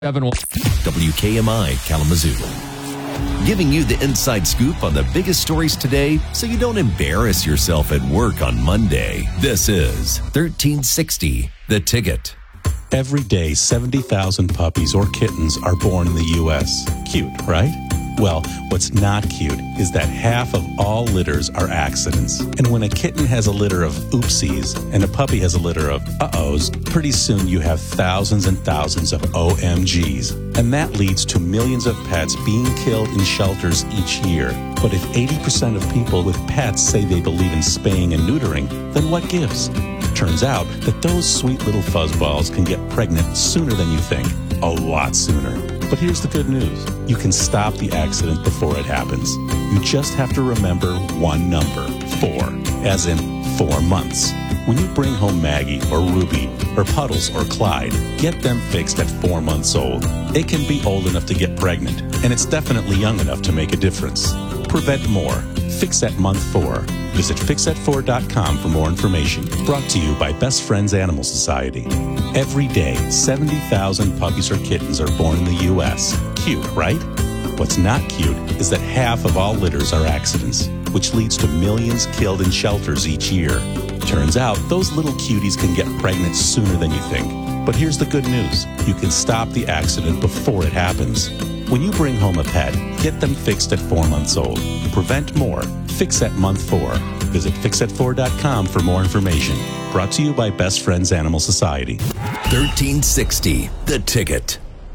WKMI Kalamazoo. Giving you the inside scoop on the biggest stories today so you don't embarrass yourself at work on Monday. This is 1360 The Ticket. Every day, 70,000 puppies or kittens are born in the U.S. Cute, right? Well, what's not cute is that half of all litters are accidents. And when a kitten has a litter of oopsies and a puppy has a litter of uh-ohs, pretty soon you have thousands and thousands of OMGs. And that leads to millions of pets being killed in shelters each year. But if 80% of people with pets say they believe in spaying and neutering, then what gives? Turns out that those sweet little fuzzballs can get pregnant sooner than you think. A lot sooner. But here's the good news. You can stop the accident before it happens. You just have to remember one number, 4, as in 4 months. When you bring home Maggie or Ruby or Puddles or Clyde, get them fixed at 4 months old. It can be old enough to get pregnant, and it's definitely young enough to make a difference. Prevent more. Fix at month 4. Visit fixat4.com for more information. Brought to you by Best Friends Animal Society. Every day, 70,000 puppies or kittens are born in the U.S. Cute, right? What's not cute is that half of all litters are accidents, which leads to millions killed in shelters each year. Turns out, those little cuties can get pregnant sooner than you think. But here's the good news. You can stop the accident before it happens. When you bring home a pet, get them fixed at 4 months old. Prevent more. Fix at month 4. Visit fixat4.com for more information. Brought to you by Best Friends Animal Society. 1360 The Ticket.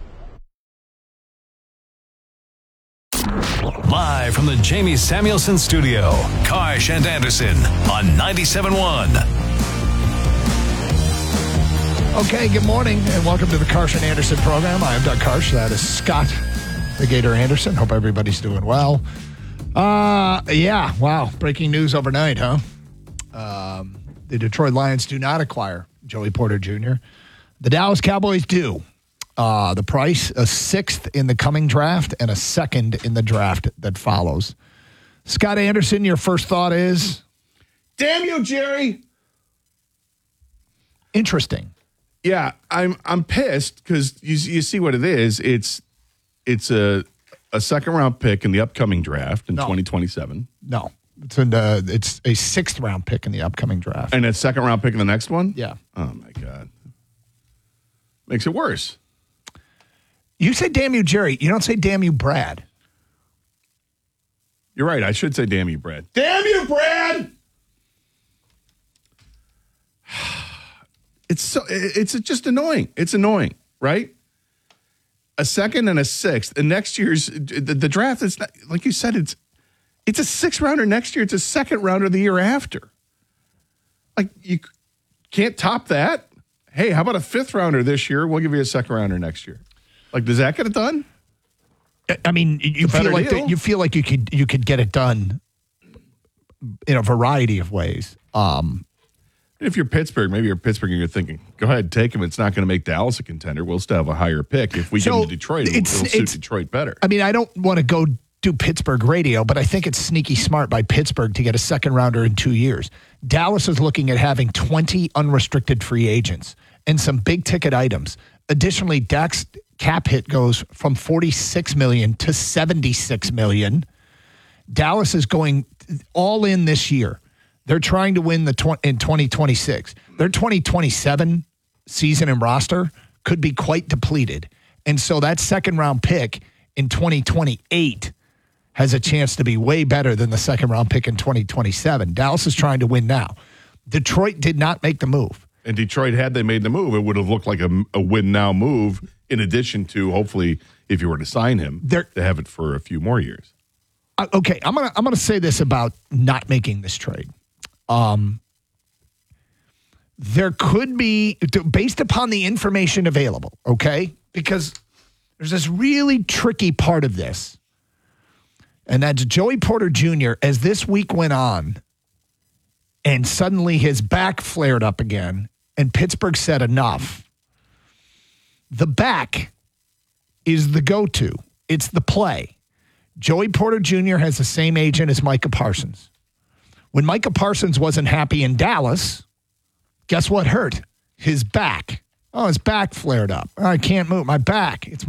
Live from the Jamie Samuelson Studio, Karsh and Anderson on 97.1. Okay, good morning, and welcome to the Karsh and Anderson program. I am Doug Karsh. That is Scott the Gator Anderson. Hope everybody's doing well. Yeah, wow. Breaking news overnight, huh? The Detroit Lions do not acquire Joey Porter Jr. The Dallas Cowboys do. The price, a 6th in the coming draft and a 2nd in the draft that follows. Scott Anderson, your first thought is? Damn you, Jerry. Interesting. Yeah, I'm pissed because you see what it is. It's a second round pick in the upcoming draft in 2027. No, it's a 6th round pick in the upcoming draft and a second round pick in the next one. Yeah. Oh my God. Makes it worse. You say damn you, Jerry. You don't say damn you, Brad. You're right. I should say damn you, Brad. Damn you, Brad. It's just annoying. It's annoying, right? A 2nd and a 6th. And next year's the draft is not, like you said, it's a 6th rounder next year. It's a 2nd rounder the year after. Like you can't top that. Hey, how about a 5th rounder this year? We'll give you a 2nd rounder next year. Like, does that get it done? I mean, you feel like you could get it done in a variety of ways. If you're Pittsburgh, maybe you're Pittsburgh and you're thinking, go ahead, take him. It's not going to make Dallas a contender. We'll still have a higher pick. If we get him to Detroit, it'll suit Detroit better. I mean, I don't want to go do Pittsburgh radio, but I think it's sneaky smart by Pittsburgh to get a 2nd rounder in 2 years. Dallas is looking at having 20 unrestricted free agents and some big ticket items. Additionally, Dak's cap hit goes from $46 million to $76 million. Dallas is going all in this year. They're trying to win in 2026. Their 2027 season and roster could be quite depleted. And so that 2nd round pick in 2028 has a chance to be way better than the 2nd round pick in 2027. Dallas is trying to win now. Detroit did not make the move. And Detroit, had they made the move, it would have looked like a win now move, in addition to, hopefully, if you were to sign him, to have it for a few more years. Okay, I'm gonna say this about not making this trade. There could be, based upon the information available, okay? Because there's this really tricky part of this, and that's Joey Porter Jr., as this week went on, and suddenly his back flared up again, and Pittsburgh said enough. The back is the go-to. It's the play. Joey Porter Jr. has the same agent as Micah Parsons. When Micah Parsons wasn't happy in Dallas, guess what hurt? His back. Oh, his back flared up. I can't move my back. It's